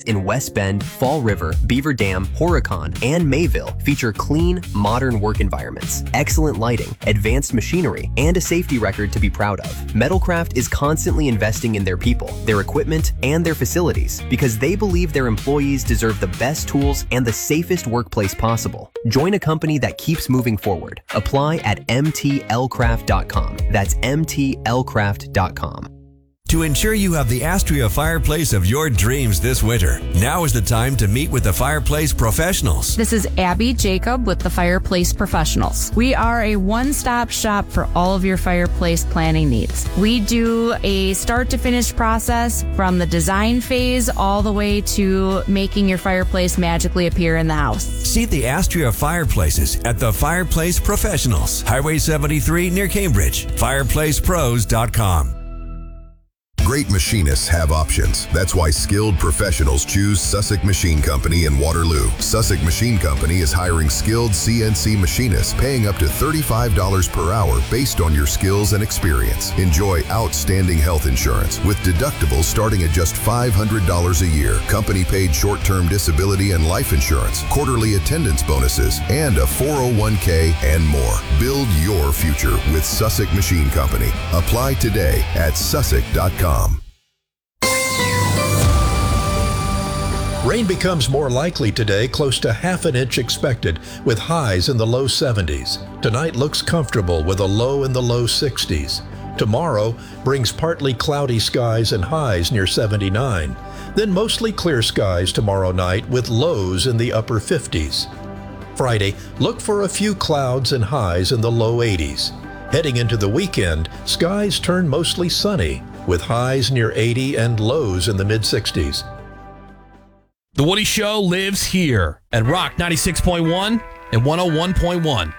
in West Bend, Fall River, Beaver Dam, Horicon, and Mayville feature clean, modern work environments, excellent lighting, advanced machinery, and a safety record to be proud of. Metalcraft is constantly investing in their people, their equipment, and their facilities because they believe their employees deserve the best tools and the safest workplace possible. Join a company that keeps moving forward. Apply at mtlcraft.com. That's mtlcraft.com. To ensure you have the Astria fireplace of your dreams this winter, now is the time to meet with the Fireplace Professionals. This is Abby Jacob with the Fireplace Professionals. We are a one-stop shop for all of your fireplace planning needs. We do a start-to-finish process from the design phase all the way to making your fireplace magically appear in the house. See the Astria fireplaces at the Fireplace Professionals, Highway 73 near Cambridge, fireplacepros.com. Great machinists have options. That's why skilled professionals choose Sussex Machine Company in Waterloo. Sussex Machine Company is hiring skilled CNC machinists, paying up to $35 per hour based on your skills and experience. Enjoy outstanding health insurance with deductibles starting at just $500 a year, company-paid short-term disability and life insurance, quarterly attendance bonuses, and a 401k and more. Build your future with Sussex Machine Company. Apply today at sussex.com. Rain becomes more likely today, close to half an inch expected, with highs in the low 70s. Tonight looks comfortable with a low in the low 60s. Tomorrow brings partly cloudy skies and highs near 79. Then mostly clear skies tomorrow night with lows in the upper 50s. Friday, look for a few clouds and highs in the low 80s. Heading into the weekend, skies turn mostly sunny, with highs near 80 and lows in the mid-60s. The Woody Show lives here at Rock 96.1 and 101.1.